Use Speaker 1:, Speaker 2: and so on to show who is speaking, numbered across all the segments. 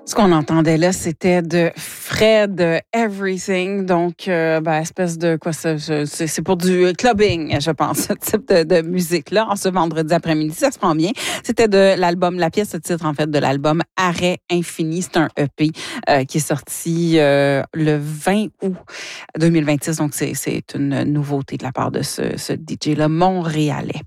Speaker 1: Ce qu'on entendait là, c'était de Fred Everything, donc espèce de quoi ça, c'est pour du clubbing, je pense, ce type de musique-là. En ce vendredi après-midi, ça se prend bien. C'était de l'album, la pièce de titre en fait de l'album Arrêt Infini. C'est un EP qui est sorti le 20 août 2026, donc c'est une nouveauté de la part de ce DJ-là montréalais.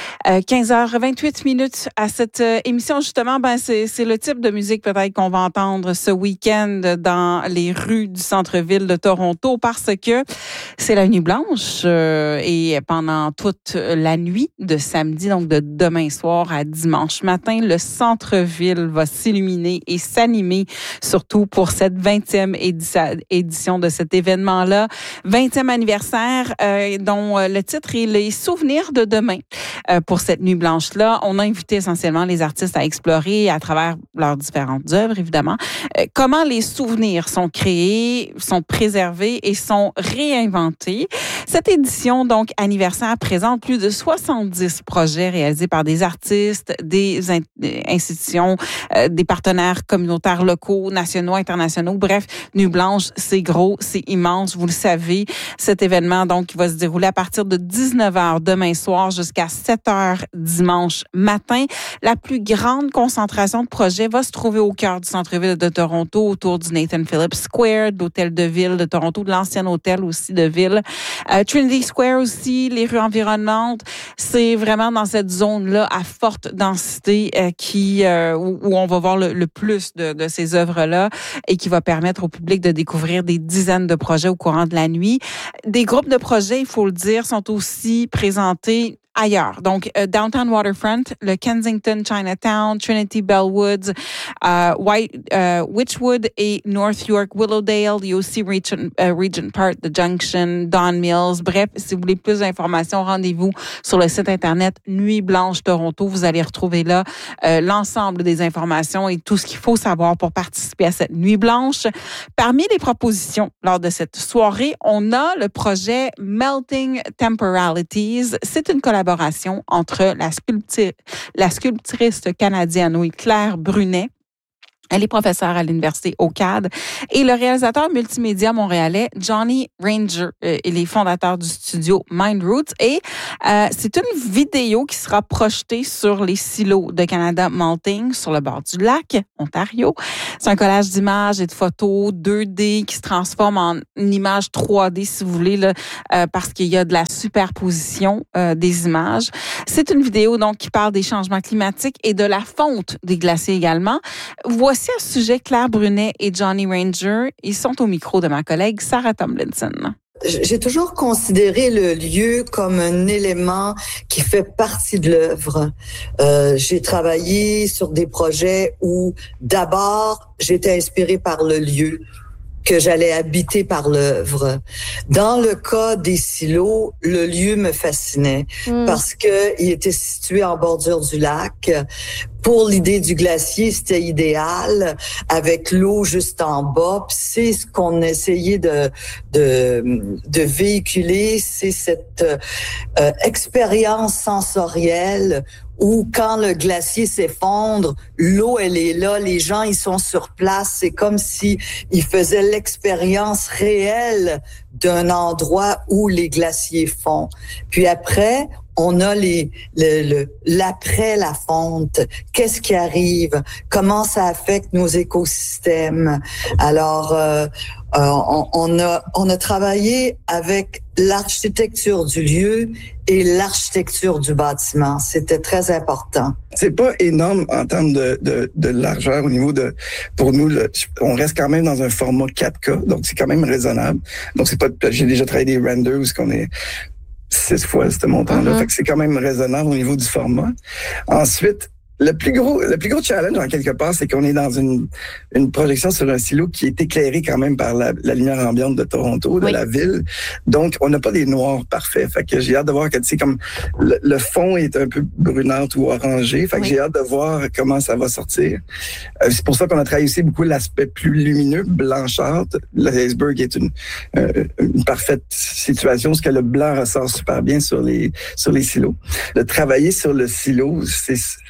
Speaker 1: 15h28 à cette émission, justement, c'est le type de musique peut-être qu'on va entendre ce week-end dans les rues du centre-ville de Toronto parce que c'est la nuit blanche et pendant toute la nuit de samedi, donc de demain soir à dimanche matin, le centre-ville va s'illuminer et s'animer, surtout pour cette 20e édition de cet événement-là. 20e anniversaire dont le titre est « Les souvenirs de demain ». Pour cette nuit blanche-là, on a invité essentiellement les artistes à explorer à travers leurs différentes œuvres, évidemment, comment les souvenirs sont créés, sont préservés et sont réinventés. Cette édition, donc, anniversaire, présente plus de 70 projets réalisés par des artistes, des institutions, des partenaires communautaires locaux, nationaux, internationaux. Bref, Nuit blanche, c'est gros, c'est immense, vous le savez. Cet événement, donc, qui va se dérouler à partir de 19h demain soir jusqu'à 7h dimanche matin. La plus grande concentration de projets va se trouver au cœur du centre-ville de Toronto, autour du Nathan Phillips Square, de l'hôtel de ville de Toronto, de l'ancien hôtel aussi de ville. Trinity Square aussi, les rues environnantes. C'est vraiment dans cette zone-là à forte densité où on va voir le plus de ces œuvres-là et qui va permettre au public de découvrir des dizaines de projets au courant de la nuit. Des groupes de projets, il faut le dire, sont aussi présentés ailleurs. Donc, Downtown Waterfront, le Kensington Chinatown, Trinity Bellwoods, Witchwood et North York Willowdale. Il y a aussi Regent Park, The Junction, Don Mills. Bref, si vous voulez plus d'informations, rendez-vous sur le site Internet Nuit Blanche Toronto. Vous allez retrouver là l'ensemble des informations et tout ce qu'il faut savoir pour participer à cette Nuit Blanche. Parmi les propositions lors de cette soirée, on a le projet Melting Temporalities. C'est une collaboration entre la sculpturiste canadienne Claire Brunet. Elle est professeure à l'Université OCAD et le réalisateur multimédia montréalais Johnny Ranger. Il est fondateur du studio Mind Roots et c'est une vidéo qui sera projetée sur les silos de Canada Malting sur le bord du lac Ontario. C'est un collage d'images et de photos 2D qui se transforme en une image 3D si vous voulez là, parce qu'il y a de la superposition des images. C'est une vidéo donc qui parle des changements climatiques et de la fonte des glaciers également. Voici à ce sujet Claire Brunet et Johnny Ranger. Ils sont au micro de ma collègue Sarah Tomlinson.
Speaker 2: J'ai toujours considéré le lieu comme un élément qui fait partie de l'œuvre. J'ai travaillé sur des projets où d'abord j'étais inspirée par le lieu que j'allais habiter par l'œuvre. Dans le cas des silos, le lieu me fascinait parce que il était situé en bordure du lac. Pour l'idée du glacier, c'était idéal avec l'eau juste en bas. Puis c'est ce qu'on essayait de véhiculer, c'est cette expérience sensorielle où quand le glacier s'effondre, l'eau elle est là, les gens ils sont sur place, c'est comme si ils faisaient l'expérience réelle d'un endroit où les glaciers fondent. Puis après, on a l'après la fonte. Qu'est-ce qui arrive? Comment ça affecte nos écosystèmes? Alors, on a travaillé avec l'architecture du lieu et l'architecture du bâtiment. C'était très important.
Speaker 3: C'est pas énorme en termes de largeur au niveau de, pour nous, on reste quand même dans un format 4K, donc c'est quand même raisonnable. Donc c'est pas, j'ai déjà travaillé des renders où on est 6 fois ce montant-là. Fait que c'est quand même raisonnable au niveau du format. Ensuite, le plus gros challenge, en quelque part, c'est qu'on est dans une projection sur un silo qui est éclairé quand même par la lumière ambiante de Toronto, de la ville. Donc, on n'a pas des noirs parfaits. Fait que j'ai hâte de voir que, tu sais, comme le fond est un peu brunâtre ou orangé. Fait que j'ai hâte de voir comment ça va sortir. C'est pour ça qu'on a travaillé aussi beaucoup l'aspect plus lumineux, blanchâtre. L'iceberg est une parfaite situation, parce que le blanc ressort super bien sur les silos. De travailler sur le silo, c'était vraiment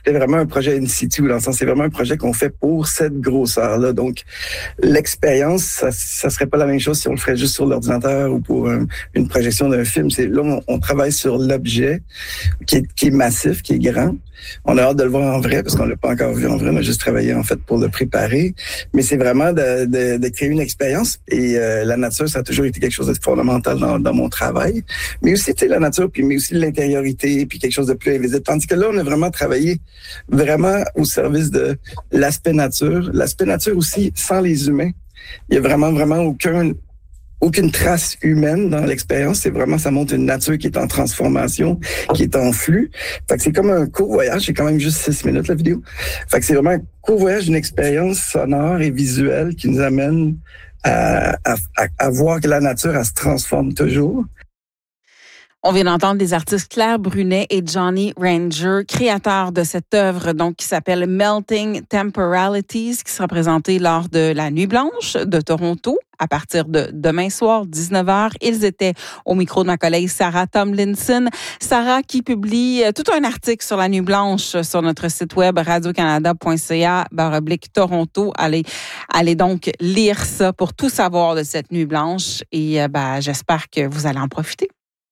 Speaker 3: un projet in situ, dans le sens, c'est vraiment un projet qu'on fait pour cette grosseur-là. Donc, l'expérience, ça serait pas la même chose si on le ferait juste sur l'ordinateur ou pour une projection d'un film. Là, on travaille sur l'objet qui est massif, qui est grand. On a hâte de le voir en vrai parce qu'on l'a pas encore vu en vrai. On a juste travaillé en fait pour le préparer. Mais c'est vraiment de créer une expérience. Et la nature, ça a toujours été quelque chose de fondamental dans mon travail. Mais aussi, tu sais, la nature, mais aussi l'intériorité, puis quelque chose de plus invisible. Tandis que là, on a vraiment travaillé vraiment au service de l'aspect nature. L'aspect nature aussi, sans les humains. Il y a vraiment aucune trace humaine dans l'expérience. C'est vraiment, ça montre une nature qui est en transformation, qui est en flux. Fait que c'est comme un court voyage. C'est quand même juste 6 minutes, la vidéo. Fait que c'est vraiment un court voyage d'une expérience sonore et visuelle qui nous amène à voir que la nature, elle se transforme toujours.
Speaker 1: On vient d'entendre les artistes Claire Brunet et Johnny Ranger, créateurs de cette œuvre donc qui s'appelle Melting Temporalities, qui sera présentée lors de la Nuit Blanche de Toronto à partir de demain soir, 19h. Ils étaient au micro de ma collègue Sarah Tomlinson. Sarah qui publie tout un article sur la Nuit Blanche sur notre site web radiocanada.ca/Toronto. Allez donc lire ça pour tout savoir de cette Nuit Blanche et j'espère que vous allez en profiter.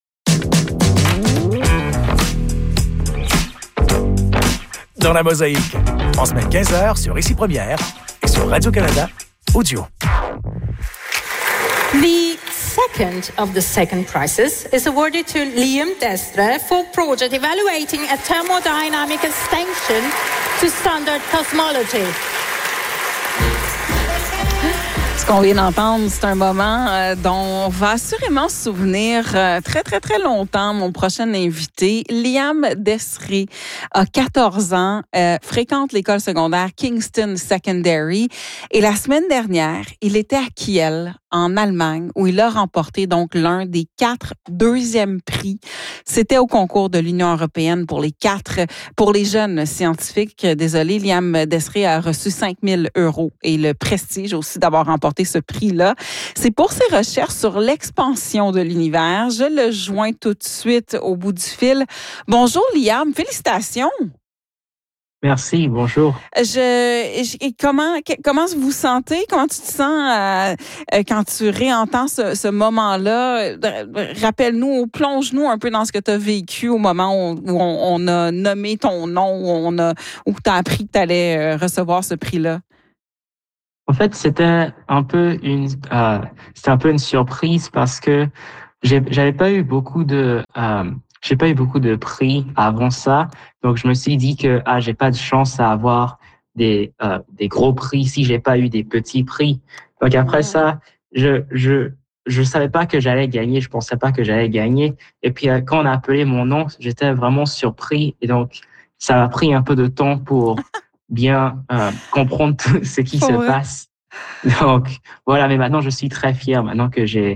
Speaker 4: Dans la mosaïque, en semaine 15h sur Ici Première et sur Radio-Canada Audio.
Speaker 5: The second of the second prizes is awarded to Liam Destre for project evaluating a thermodynamic extension to standard cosmology.
Speaker 1: Ce qu'on vient d'entendre, c'est un moment dont on va assurément se souvenir très, très, très longtemps. Mon prochain invité, Liam Destre, a 14 ans, fréquente l'école secondaire Kingston Secondary. Et la semaine dernière, il était à Kiel, en Allemagne, où il a remporté donc l'un des 4 deuxièmes prix. C'était au concours de l'Union européenne pour les jeunes scientifiques. Désolé, Liam Destre a reçu 5 000 € et le prestige aussi d'avoir remporté ce prix-là. C'est pour ses recherches sur l'expansion de l'univers. Je le joins tout de suite au bout du fil. Bonjour Liam, félicitations.
Speaker 6: Merci, bonjour.
Speaker 1: Comment vous vous sentez? Comment tu te sens quand tu réentends ce moment-là? Rappelle-nous, plonge-nous un peu dans ce que tu as vécu au moment où on a nommé ton nom, où tu as appris que tu allais recevoir ce prix-là.
Speaker 6: En fait, c'était un peu une surprise parce que j'avais pas eu beaucoup de prix avant ça, donc je me suis dit que j'ai pas de chance à avoir des gros prix si j'ai pas eu des petits prix. Donc après ça, je savais pas que j'allais gagner, je pensais pas que j'allais gagner. Et puis quand on a appelé mon nom, j'étais vraiment surpris et donc ça m'a pris un peu de temps pour bien comprendre tout ce qui se passe. Donc voilà, mais maintenant je suis très fier. Maintenant que je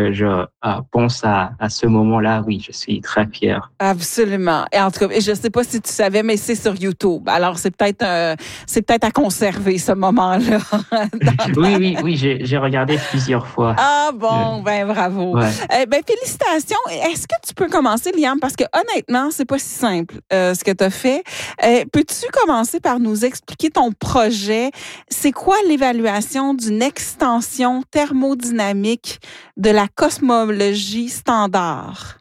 Speaker 6: pense à ce moment-là, oui, je suis très fier.
Speaker 1: Absolument. Et en tout cas, je sais pas si tu savais, mais c'est sur YouTube. Alors c'est peut-être à conserver ce moment-là.
Speaker 6: Oui, j'ai regardé plusieurs fois.
Speaker 1: Ah bon, bravo.
Speaker 6: Ouais.
Speaker 1: Félicitations. Est-ce que tu peux commencer, Liam, parce que honnêtement, c'est pas si simple ce que tu as fait. Peux-tu commencer par nous expliquer ton projet? C'est quoi l'évaluation d'une extension thermodynamique de la cosmologie standard?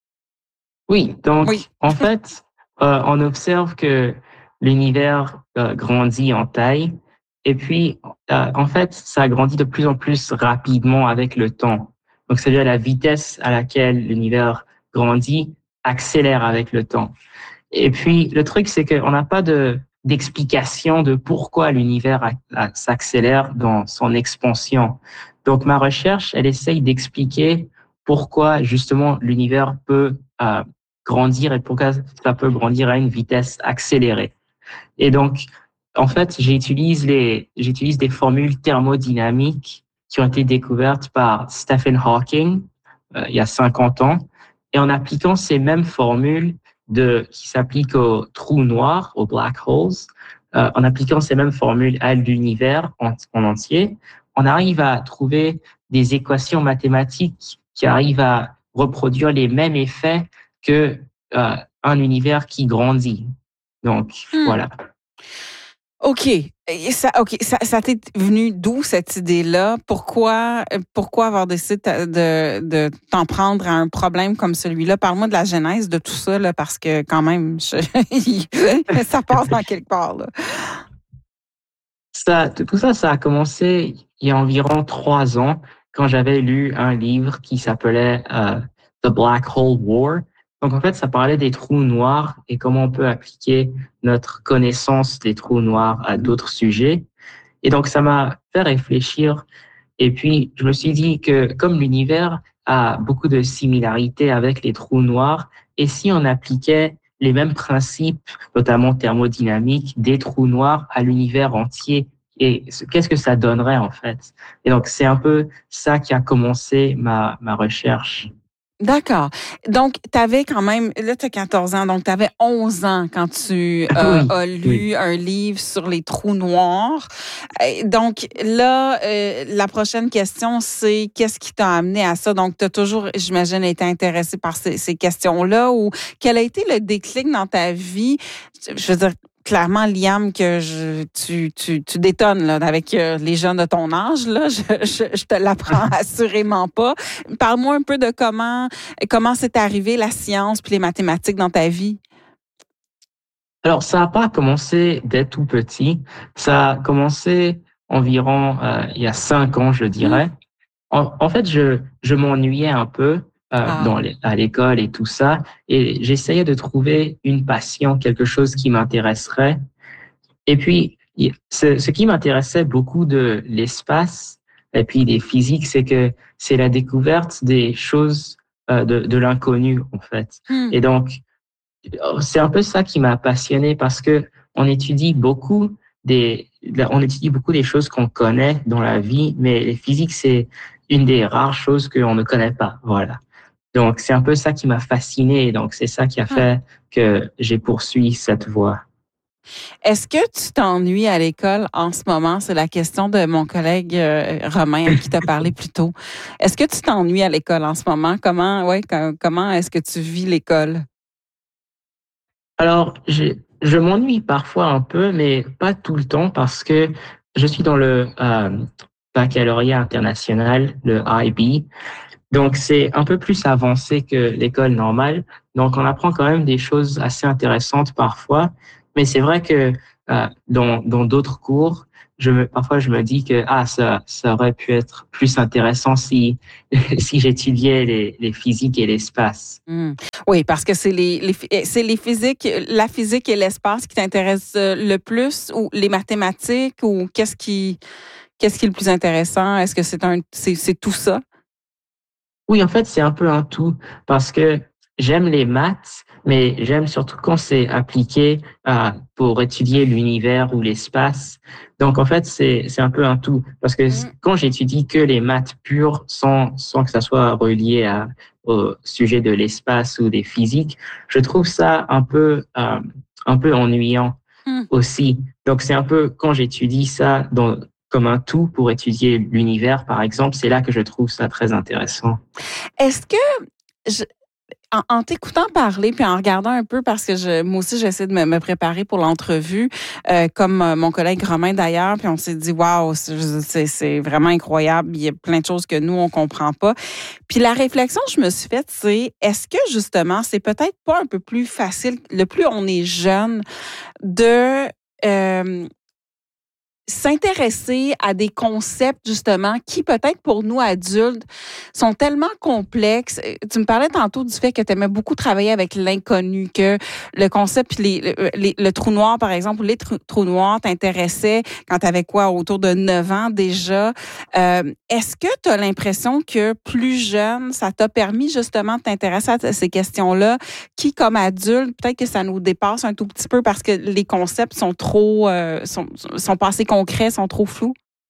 Speaker 6: Oui, donc en fait, on observe que l'univers grandit en taille et puis en fait, ça grandit de plus en plus rapidement avec le temps. Donc c'est-à-dire la vitesse à laquelle l'univers grandit accélère avec le temps. Et puis le truc, c'est qu'on n'a pas d'explication de pourquoi l'univers s'accélère dans son expansion. Donc, ma recherche, elle essaye d'expliquer pourquoi, justement, l'univers peut grandir et pourquoi ça peut grandir à une vitesse accélérée. Et donc, en fait, j'utilise des formules thermodynamiques qui ont été découvertes par Stephen Hawking il y a 50 ans. Et en appliquant ces mêmes formules qui s'appliquent aux trous noirs, aux black holes, en appliquant ces mêmes formules à l'univers en entier, on arrive à trouver des équations mathématiques qui arrivent à reproduire les mêmes effets que un univers qui grandit. Donc, voilà.
Speaker 1: OK. Ça t'est venu d'où cette idée-là? Pourquoi avoir décidé de t'en prendre à un problème comme celui-là? Parle-moi de la genèse de tout ça, là, parce que quand même, ça passe dans quelque part, là.
Speaker 6: Tout ça, ça a commencé il y a environ 3 ans quand j'avais lu un livre qui s'appelait The Black Hole War. Donc, en fait, ça parlait des trous noirs et comment on peut appliquer notre connaissance des trous noirs à d'autres sujets. Et donc, ça m'a fait réfléchir. Et puis, je me suis dit que comme l'univers a beaucoup de similarités avec les trous noirs, et si on appliquait les mêmes principes, notamment thermodynamiques, des trous noirs à l'univers entier, et qu'est-ce que ça donnerait en fait? Et donc, c'est un peu ça qui a commencé ma recherche.
Speaker 1: D'accord. Donc, tu avais quand même, là, tu as 14 ans, donc tu avais 11 ans quand tu as lu un livre sur les trous noirs. Donc, là, la prochaine question, c'est qu'est-ce qui t'a amené à ça? Donc, tu as toujours, j'imagine, été intéressé par ces questions-là, ou quel a été le déclic dans ta vie? Je veux dire, clairement, Liam, que tu détonnes là, avec les jeunes de ton âge. Là, je te l'apprends assurément pas. Parle-moi un peu de comment c'est arrivé la science puis les mathématiques dans ta vie.
Speaker 6: Alors, ça n'a pas commencé dès tout petit. Ça a commencé environ il y a 5 ans, je dirais. En fait, je m'ennuyais un peu à l'école et tout ça. Et j'essayais de trouver une passion, quelque chose qui m'intéresserait. Et puis, ce qui m'intéressait beaucoup de l'espace et puis des physiques, c'est que c'est la découverte des choses de l'inconnu, en fait. Et donc, c'est un peu ça qui m'a passionné parce que on étudie beaucoup des choses qu'on connaît dans la vie, mais les physiques, c'est une des rares choses qu'on ne connaît pas. Voilà. Donc, c'est un peu ça qui m'a fasciné. Donc, c'est ça qui a fait que j'ai poursuivi cette voie.
Speaker 1: Est-ce que tu t'ennuies à l'école en ce moment? C'est la question de mon collègue Romain qui t'a parlé plus tôt. Est-ce que tu t'ennuies à l'école en ce moment? Comment est-ce que tu vis l'école?
Speaker 6: Alors, je m'ennuie parfois un peu, mais pas tout le temps parce que je suis dans le baccalauréat international, le IB. Donc, c'est un peu plus avancé que l'école normale. Donc, on apprend quand même des choses assez intéressantes parfois. Mais c'est vrai que dans d'autres cours, parfois je me dis que ça aurait pu être plus intéressant si j'étudiais les physiques et l'espace.
Speaker 1: Oui, parce que c'est les physiques, la physique et l'espace qui t'intéressent le plus, ou les mathématiques, ou qu'est-ce qui est le plus intéressant? Est-ce que c'est tout ça?
Speaker 6: Oui, en fait, c'est un peu un tout parce que j'aime les maths, mais j'aime surtout quand c'est appliqué pour étudier l'univers ou l'espace. Donc, en fait, c'est un peu un tout. Parce que quand j'étudie que les maths pures sans que ça soit relié au sujet de l'espace ou des physiques, je trouve ça un peu ennuyant aussi. Donc, c'est un peu quand j'étudie ça comme un tout pour étudier l'univers, par exemple, c'est là que je trouve ça très intéressant.
Speaker 1: Est-ce que en t'écoutant parler puis en regardant un peu, parce que moi aussi j'essaie de me préparer pour l'entrevue, comme mon collègue Romain d'ailleurs, puis on s'est dit waouh, c'est vraiment incroyable, il y a plein de choses que nous on comprend pas. Puis la réflexion que je me suis faite, c'est est-ce que justement c'est peut-être pas un peu plus facile, le plus on est jeune, de s'intéresser à des concepts, justement, qui, peut-être pour nous adultes, sont tellement complexes. Tu me parlais tantôt du fait que tu aimais beaucoup travailler avec l'inconnu, que le concept, le trou noir, par exemple, ou les trous noirs t'intéressaient quand tu avais autour de 9 ans déjà. Est-ce que tu as l'impression que plus jeune, ça t'a permis justement de t'intéresser à ces questions-là, qui, comme adulte, peut-être que ça nous dépasse un tout petit peu parce que les concepts sont trop, sont pas assez concrets, sont trop flous?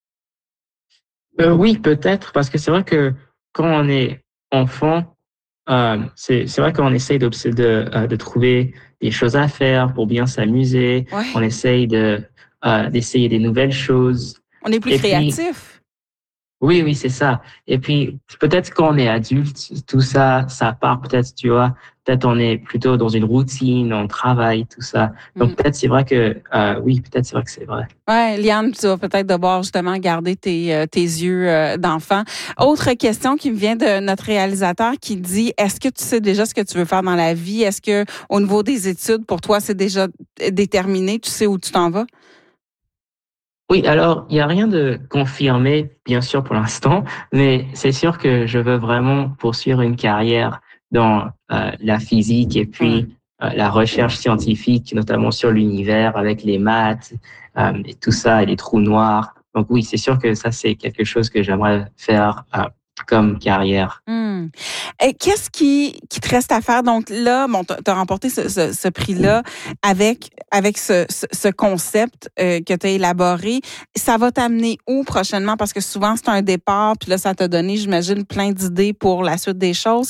Speaker 6: Oui, peut-être, parce que c'est vrai que quand on est enfant, c'est vrai qu'on essaye de trouver des choses à faire pour bien s'amuser. Ouais. On essaye d'essayer des nouvelles choses.
Speaker 1: On est plus créatif.
Speaker 6: Oui, c'est ça. Et puis, peut-être quand on est adulte, tout ça, ça part peut-être, tu vois, peut-être on est plutôt dans une routine, on travaille, tout ça. Donc, peut-être c'est vrai que, peut-être c'est vrai que c'est vrai.
Speaker 1: Ouais, Liane, tu vas peut-être devoir justement garder tes yeux d'enfant. Autre question qui me vient de notre réalisateur qui dit, est-ce que tu sais déjà ce que tu veux faire dans la vie? Est-ce que au niveau des études, pour toi, c'est déjà déterminé? Tu sais où tu t'en vas?
Speaker 6: Oui, alors, il n'y a rien de confirmé, bien sûr, pour l'instant, mais c'est sûr que je veux vraiment poursuivre une carrière dans la physique et puis la recherche scientifique, notamment sur l'univers avec les maths et tout ça, et les trous noirs. Donc oui, c'est sûr que ça, c'est quelque chose que j'aimerais faire comme carrière.
Speaker 1: Et qu'est-ce qui te reste à faire? Donc là, bon, tu as remporté ce prix-là avec ce concept que tu as élaboré. Ça va t'amener où prochainement? Parce que souvent, c'est un départ, puis là, ça t'a donné, j'imagine, plein d'idées pour la suite des choses.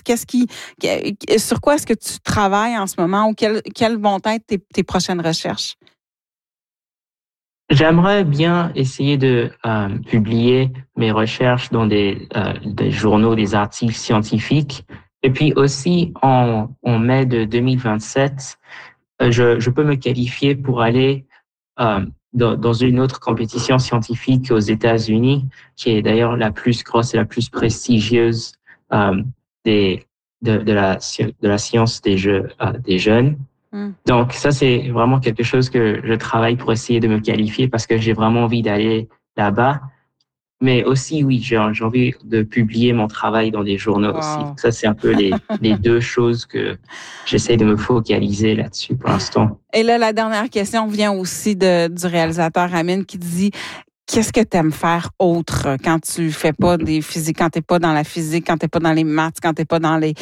Speaker 1: Sur quoi est-ce que tu travailles en ce moment ou quelles vont être tes prochaines recherches?
Speaker 6: J'aimerais bien essayer de publier mes recherches dans des journaux, des articles scientifiques. Et puis aussi, en mai de 2027, je peux me qualifier pour aller dans une autre compétition scientifique aux États-Unis, qui est d'ailleurs la plus grosse et la plus prestigieuse de la science des jeunes. Donc, ça, c'est vraiment quelque chose que je travaille pour essayer de me qualifier parce que j'ai vraiment envie d'aller là-bas. Mais aussi, oui, j'ai envie de publier mon travail dans des journaux aussi. Donc, ça, c'est un peu les deux choses que j'essaie de me focaliser là-dessus pour l'instant.
Speaker 1: Et là, la dernière question vient aussi du réalisateur Amine qui dit... Qu'est-ce que tu aimes faire autre quand tu fais pas des physiques, quand tu n'es pas dans la physique, quand tu n'es pas dans les maths, quand tu n'es pas dans les...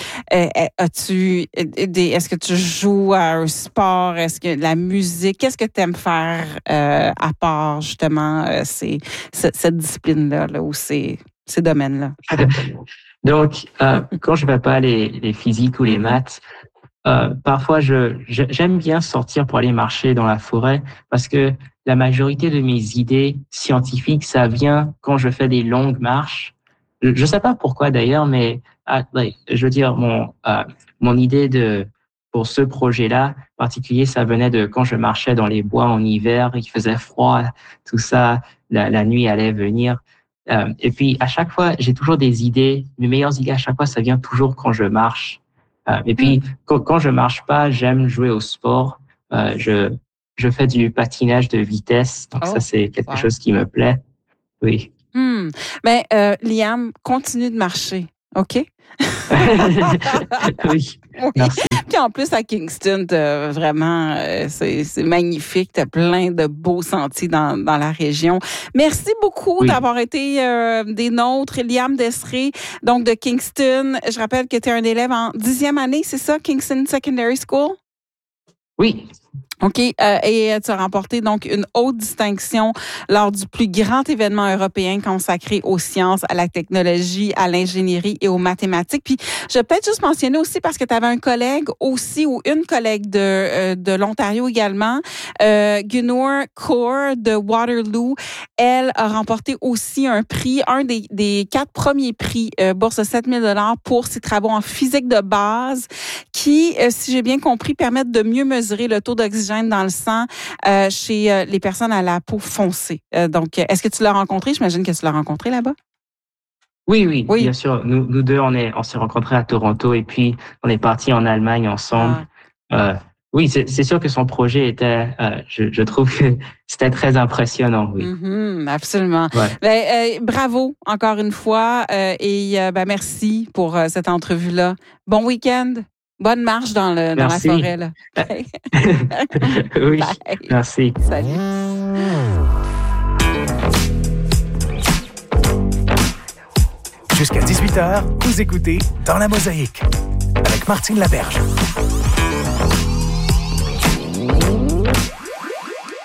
Speaker 1: Est-ce que tu joues à un sport? Est-ce que la musique? Qu'est-ce que tu aimes faire à part justement cette discipline-là là, ou ces domaines-là?
Speaker 6: Donc, quand je ne fais pas les physiques ou les maths, parfois j'aime bien sortir pour aller marcher dans la forêt parce que la majorité de mes idées scientifiques, ça vient quand je fais des longues marches. Je sais pas pourquoi d'ailleurs, mais je veux dire mon idée pour ce projet-là particulier, ça venait de quand je marchais dans les bois en hiver, il faisait froid, tout ça, la nuit allait venir. Et puis à chaque fois, j'ai toujours des idées. Mes meilleures idées à chaque fois, ça vient toujours quand je marche. Et puis quand je marche pas, j'aime jouer au sport. Je fais du patinage de vitesse, donc ça c'est quelque chose qui me plaît. Oui.
Speaker 1: Liam, continue de marcher, OK?
Speaker 6: Oui. Merci.
Speaker 1: Puis en plus à Kingston, vraiment, c'est magnifique. T'as plein de beaux sentiers dans la région. Merci beaucoup d'avoir été des nôtres. Liam Destré, donc de Kingston. Je rappelle que tu es un élève en 10e année, c'est ça, Kingston Secondary School?
Speaker 6: Oui.
Speaker 1: OK. Et tu as remporté donc une haute distinction lors du plus grand événement européen consacré aux sciences, à la technologie, à l'ingénierie et aux mathématiques. Puis, je vais peut-être juste mentionner aussi, parce que tu avais un collègue aussi, ou une collègue de l'Ontario également, Gunnar Kaur de Waterloo. Elle a remporté aussi un prix, un des 4 premiers prix, bourse de 7 000 $ pour ses travaux en physique de base qui, si j'ai bien compris, permettent de mieux mesurer le taux d'oxygène dans le sang chez les personnes à la peau foncée. Donc, est-ce que tu l'as rencontré? J'imagine que tu l'as rencontré là-bas.
Speaker 6: Oui, bien sûr. Nous deux, on s'est rencontrés à Toronto et puis on est partis en Allemagne ensemble. Oui, c'est sûr que son projet était, je trouve que c'était très impressionnant. Oui.
Speaker 1: Absolument. Ouais. Bravo encore une fois et merci pour cette entrevue-là. Bon week-end. Bonne marche dans la forêt. Là.
Speaker 6: Oui, merci.
Speaker 1: Salut.
Speaker 4: Jusqu'à 18h, vous écoutez Dans la Mosaïque avec Martine Laberge.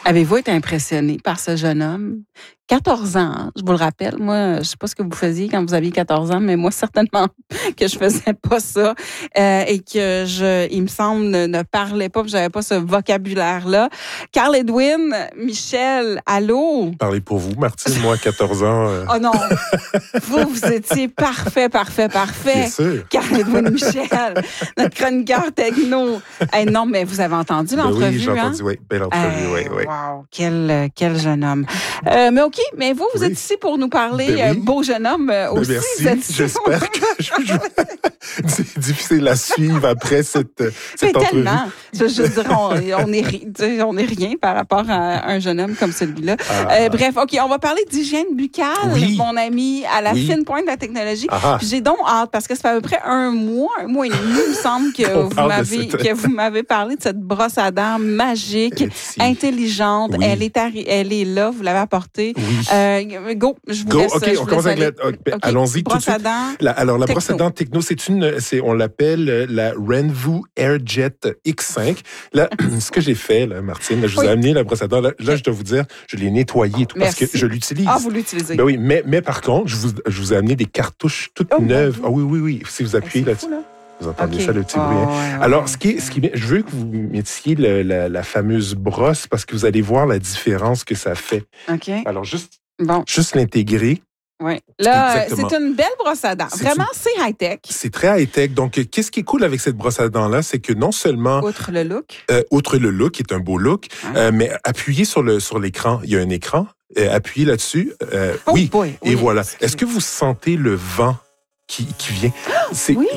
Speaker 1: Avez-vous été impressionné par ce jeune homme? 14 ans, je vous le rappelle. Moi, je sais pas ce que vous faisiez quand vous aviez 14 ans, mais moi, certainement que je faisais pas ça et que il me semble, ne parlait pas, j'avais pas ce vocabulaire-là. Carl Edwin, Michel, allô?
Speaker 7: Parlez pour vous, Martine. Moi, 14 ans...
Speaker 1: Oh non! vous étiez parfait.
Speaker 7: Bien sûr.
Speaker 1: Carl Edwin, Michel, notre chroniqueur techno. Non, mais vous avez entendu l'entrevue,
Speaker 7: oui, j'ai entendu, oui. Belle entrevue, oui.
Speaker 1: Wow, quel jeune homme. Mais OK, mais vous êtes ici pour nous parler, beau jeune homme aussi.
Speaker 7: Merci, j'espère que c'est difficile à suivre après cette entrevue.
Speaker 1: Tellement. Je dirais, on est rien par rapport à un jeune homme comme celui-là. Bref, OK, on va parler d'hygiène buccale, mon ami, à la fine pointe de la technologie. Puis j'ai donc hâte, parce que ça fait à peu près un mois et demi, il me semble que vous m'avez parlé de cette brosse à dents magique, intelligente.
Speaker 7: Oui.
Speaker 1: Elle est là, vous l'avez apportée.
Speaker 7: Oui.
Speaker 1: Go, je vous laisse.
Speaker 7: OK, on commence avec allons-y tout de suite. Alors, la brosse à dents techno, on l'appelle la Renvu AirJet X5. Là, ce que j'ai fait, là, Martine, je vous ai amené la brosse à dents. Là, je dois vous dire, je l'ai nettoyée tout parce que je l'utilise.
Speaker 1: Ah, vous l'utilisez.
Speaker 7: Ben oui, mais par contre, je vous ai amené des cartouches toutes neuves. Ah oui. Si vous appuyez là-dessus. Vous entendez ça, le petit bruit. Alors, je veux que vous mettiez la fameuse brosse parce que vous allez voir la différence que ça fait.
Speaker 1: OK.
Speaker 7: Alors, juste l'intégrer.
Speaker 1: Oui. Là, c'est une belle brosse à dents. Vraiment, c'est high-tech.
Speaker 7: C'est très high-tech. Donc, qu'est-ce qui est cool avec cette brosse à dents-là, c'est que non seulement...
Speaker 1: Outre le look,
Speaker 7: qui est un beau look, mais appuyez sur l'écran. Il y a un écran. Appuyez là-dessus. Oui. Voilà. Est-ce que vous sentez le vent qui vient?
Speaker 1: Oui.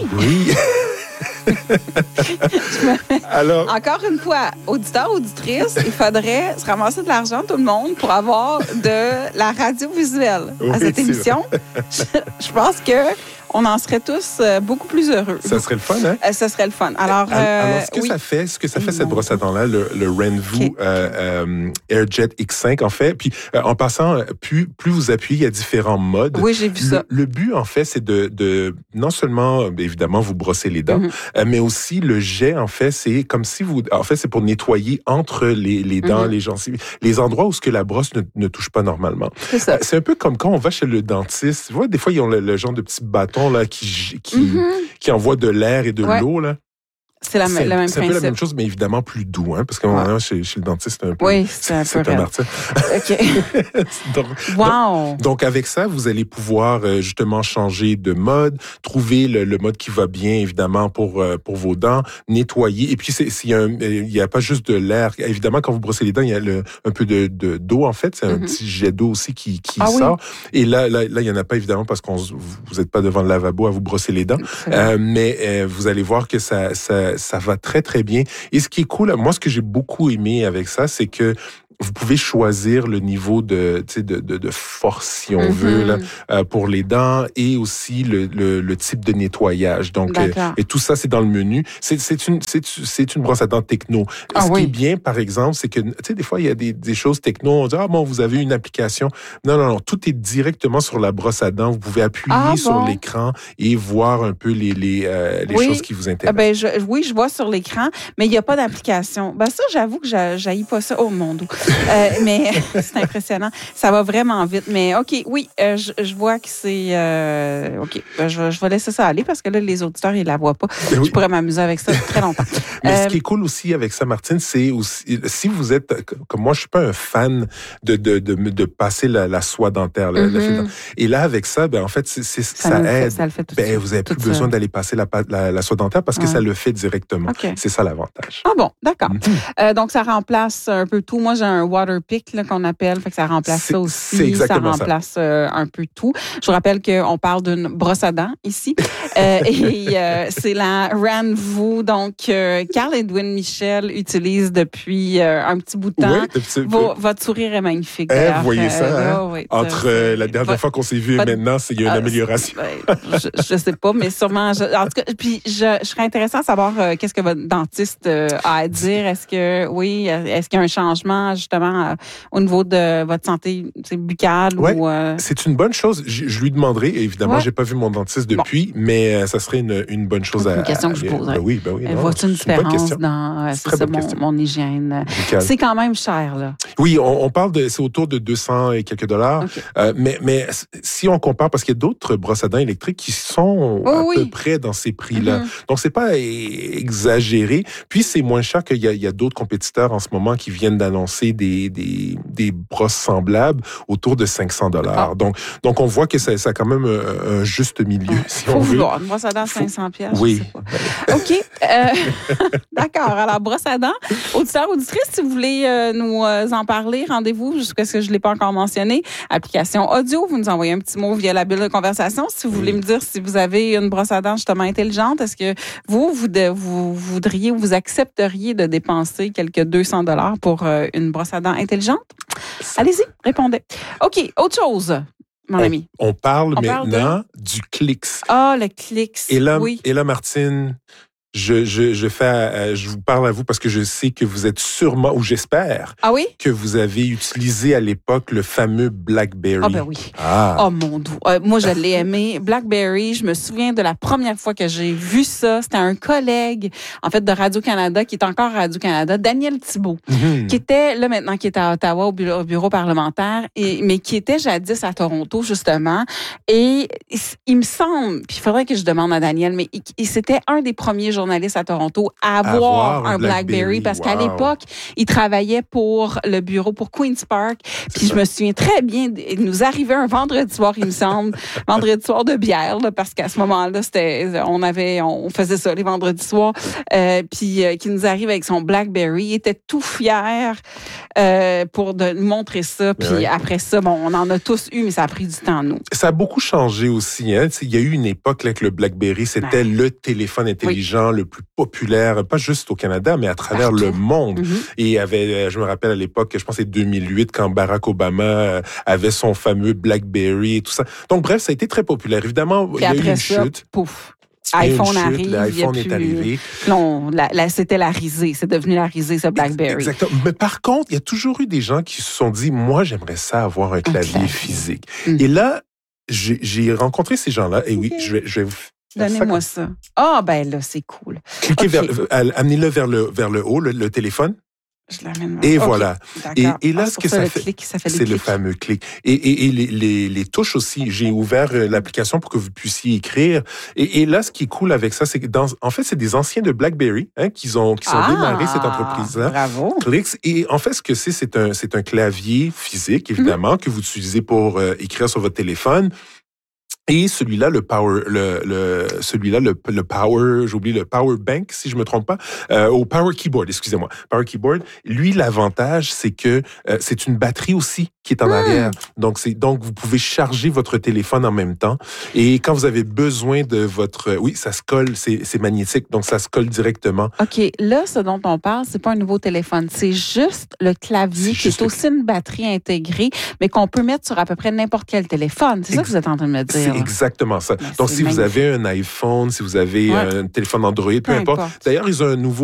Speaker 7: Alors,
Speaker 1: encore une fois, auditeurs, auditrices, il faudrait se ramasser de l'argent, tout le monde, pour avoir de la radio visuelle à cette émission. Je pense que on en serait tous beaucoup plus heureux.
Speaker 7: Ça serait le fun, hein?
Speaker 1: Ça serait le fun. Alors
Speaker 7: ce que ça fait, cette brosse à dents-là, le Renvu AirJet X5, en fait. Puis, en passant, plus vous appuyez, il y a différents modes.
Speaker 1: Oui, j'ai vu ça.
Speaker 7: Le but, en fait, c'est de non seulement, évidemment, vous brosser les dents, mais aussi le jet, en fait, c'est comme si c'est pour nettoyer entre les dents, les gencives, les endroits où ce que la brosse ne touche pas normalement.
Speaker 1: C'est ça.
Speaker 7: C'est un peu comme quand on va chez le dentiste. Tu vois, des fois, ils ont le genre de petits bâtons là, qui envoie de l'air et de l'eau. Là.
Speaker 1: C'est le même principe.
Speaker 7: C'est un peu la même chose, mais évidemment plus doux, hein, parce qu'à un moment chez le dentiste, c'est un peu...
Speaker 1: Oui, c'est un peu
Speaker 7: martyr.
Speaker 1: OK.
Speaker 7: Donc, avec ça, vous allez pouvoir justement changer de mode, trouver le mode qui va bien, évidemment, pour vos dents, nettoyer. Et puis, il y a pas juste de l'air. Évidemment, quand vous brossez les dents, il y a un peu d'eau, en fait. C'est un petit jet d'eau aussi qui sort. Oui. Et là, il y en a pas, évidemment, parce que vous n'êtes pas devant le lavabo à vous brosser les dents. Mais vous allez voir que ça va très, très bien. Et ce qui est cool, moi, ce que j'ai beaucoup aimé avec ça, c'est que vous pouvez choisir le niveau de force, si on veut, là, pour les dents et aussi le type de nettoyage. Donc, et tout ça, c'est dans le menu. C'est une brosse à dents techno. Ce qui est bien, par exemple, c'est que, tu sais, des fois, il y a des choses techno. On dit, vous avez une application. Non. Tout est directement sur la brosse à dents. Vous pouvez appuyer sur l'écran et voir un peu les choses qui vous intéressent.
Speaker 1: Je vois sur l'écran, mais il n'y a pas d'application. Ça, j'avoue que j'haïs pas ça. Oh, mon Dieu. Mais c'est impressionnant. Ça va vraiment vite. Mais OK, je vois que c'est... OK, je vais laisser ça aller parce que là, les auditeurs, ils la voient pas. Je pourrais m'amuser avec ça très longtemps.
Speaker 7: Mais ce qui est cool aussi avec ça, Martine, c'est aussi... Si vous êtes... Comme moi, je suis pas un fan de passer la soie dentaire. Et là, avec ça, en fait, ça aide.
Speaker 1: Ça le fait tout
Speaker 7: vous n'avez plus besoin d'aller passer la soie dentaire parce que ça le fait directement.
Speaker 1: Okay.
Speaker 7: C'est ça l'avantage.
Speaker 1: Ah bon, d'accord. Donc, ça remplace un peu tout. Moi, j'ai un Waterpik qu'on appelle, fait que ça remplace ça aussi.
Speaker 7: C'est exactement
Speaker 1: ça remplace un peu tout. Je vous rappelle qu'on parle d'une brosse à dents ici. C'est la Renvu. Donc, Carl Edwin Michel utilise depuis un petit bout de temps. Votre sourire est magnifique.
Speaker 7: Vous voyez ça, entre la dernière fois qu'on s'est vu et maintenant, il y a une amélioration.
Speaker 1: Je sais pas, mais sûrement. En tout cas, puis je serais intéressant de savoir qu'est-ce que votre dentiste a à dire. Est-ce qu'il y a un changement? justement au niveau de votre santé buccale?
Speaker 7: Ouais,
Speaker 1: ou,
Speaker 7: c'est une bonne chose. Je lui demanderai. Évidemment, j'ai pas vu mon dentiste depuis, mais ça serait une bonne chose à...
Speaker 1: C'est une question que je poserais.
Speaker 7: Ben oui.
Speaker 1: Vois-tu une différence dans mon hygiène?
Speaker 7: Buccale.
Speaker 1: C'est quand même cher, là.
Speaker 7: Oui, on parle c'est autour de 200 et quelques dollars. Okay. Mais si on compare, parce qu'il y a d'autres brosses à dents électriques qui sont à peu près dans ces prix-là. Donc, c'est pas exagéré. Puis, c'est moins cher qu'il y a d'autres compétiteurs en ce moment qui viennent d'annoncer des brosses semblables autour de 500 dollars. Donc, on voit que ça a quand même un juste milieu, si on veut.
Speaker 1: Vouloir une brosse à dents 500 pièces.
Speaker 7: Oui.
Speaker 1: OK. D'accord. Alors, brosse à dents. Auditeurs, auditrices, si vous voulez nous en parler, rendez-vous jusqu'à ce que je ne l'ai pas encore mentionné. Application audio, vous nous envoyez un petit mot via la bulle de conversation. Si vous voulez me dire si vous avez une brosse à dents justement intelligente, est-ce que vous voudriez ou vous accepteriez de dépenser quelques 200 dollars pour une brosse à dents intelligente? Allez-y, répondez. OK, autre chose. Mon ami.
Speaker 7: On parle maintenant du Clix.
Speaker 1: Ah, le Clix.
Speaker 7: Et là, Martine, je vous parle à vous parce que je sais que vous êtes sûrement, ou j'espère, que vous avez utilisé à l'époque le fameux BlackBerry.
Speaker 1: Ah ben oui. Oh mon Dieu. Moi, je l'ai aimé. BlackBerry, je me souviens de la première fois que j'ai vu ça. C'était un collègue, en fait, de Radio-Canada, qui est encore à Radio-Canada, Daniel Thibault, qui était, là maintenant, qui est à Ottawa au bureau parlementaire, mais qui était jadis à Toronto, justement. Et il me semble, puis il faudrait que je demande à Daniel, mais c'était un des premiers journaliste à Toronto à avoir un BlackBerry parce qu'à l'époque, il travaillait pour le bureau pour Queen's Park. Puis je me souviens très bien, il nous arrivait un vendredi soir, il me semble, vendredi soir de bière, là, parce qu'à ce moment-là, on faisait ça les vendredis soirs. Puis qui nous arrive avec son BlackBerry, il était tout fier pour nous montrer ça. Puis après ça, on en a tous eu, mais ça a pris du temps, nous.
Speaker 7: Ça a beaucoup changé aussi. Hein? Il y a eu une époque là, que le BlackBerry, c'était le téléphone intelligent le plus populaire, pas juste au Canada, mais à travers le monde. Et je me rappelle à l'époque, je pense que c'est 2008, quand Barack Obama avait son fameux BlackBerry et tout ça. Donc bref, ça a été très populaire. Évidemment, il y a eu une chute.
Speaker 1: Pouf. iPhone arrive.
Speaker 7: L'iPhone est arrivé.
Speaker 1: Non, c'était la risée. C'est devenu la risée, ce BlackBerry.
Speaker 7: Exactement. Mais par contre, il y a toujours eu des gens qui se sont dit, moi, j'aimerais ça avoir un clavier physique. Et là, j'ai rencontré ces gens-là. Et oui, je vais vous...
Speaker 1: Donnez-moi ça. Ah, ben là, c'est cool.
Speaker 7: Cliquez amenez-le vers le haut, le téléphone.
Speaker 1: Je l'amène.
Speaker 7: Et voilà. Et là, ce que ça fait,
Speaker 1: c'est
Speaker 7: le fameux clic. Et les touches aussi. J'ai ouvert l'application pour que vous puissiez écrire. Et là, ce qui est cool avec ça, c'est que en fait, c'est des anciens de BlackBerry qui sont démarrés cette entreprise-là.
Speaker 1: Bravo.
Speaker 7: Clix. Et en fait, ce que c'est un clavier physique, évidemment, que vous utilisez pour écrire sur votre téléphone. Et celui-là, le power, j'ai oublié le power bank, si je me trompe pas, au power keyboard, excusez-moi. Power keyboard, lui, l'avantage, c'est que c'est une batterie aussi qui est en arrière. Donc, vous pouvez charger votre téléphone en même temps. Et quand vous avez besoin de ça se colle, c'est magnétique, donc ça se colle directement.
Speaker 1: OK. Là, ce dont on parle, c'est pas un nouveau téléphone. C'est juste le clavier qui est aussi une batterie intégrée, mais qu'on peut mettre sur à peu près n'importe quel téléphone. C'est ça que vous êtes en train de me dire.
Speaker 7: C'est exactement ça. Donc, si vous avez un iPhone, si vous avez un téléphone Android, peu importe. D'ailleurs, ils ont un nouveau